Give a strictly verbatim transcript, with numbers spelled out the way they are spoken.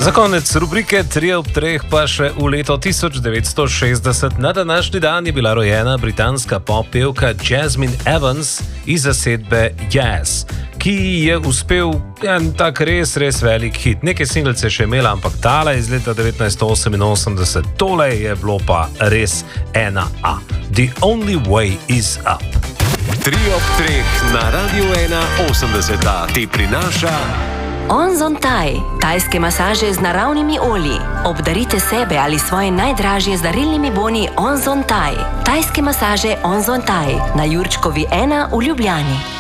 Za konec rubrike tri ob treh pa še v leto tisoč devetsto šestdeset na današnji dan je bila rojena britanska pop-pevka Jasmine Evans iz zasedbe Yes, ki je uspel en tak res, res velik hit. Nekaj singlce še imela, ampak tale iz leta devetnajststo oseminosemdeset, tole je bilo pa res ena A. The Only Way Is Up. tri ob treh na Radiu ena osemdeset A ti prinaša Onzontaj, tajske masaže z naravnimi olji. Obdarite sebe ali svoje najdražje z darilnimi boni Onzontaj. Tajske masaže Onzontaj na Jurčkovi ena v Ljubljani.